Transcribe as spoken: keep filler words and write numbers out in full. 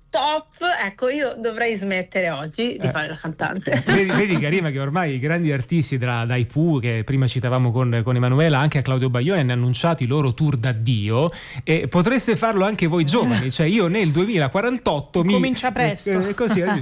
top, ecco, io dovrei smettere oggi di Eh. fare la cantante. Vedi, vedi Karima, che ormai i grandi artisti da, dai Pooh, che prima citavamo con, con Emanuela, anche a Claudio Baglione, hanno annunciato i loro tour d'addio, e potreste farlo anche voi giovani, cioè io nel duemilaquarantotto mi comincia presto. eh, così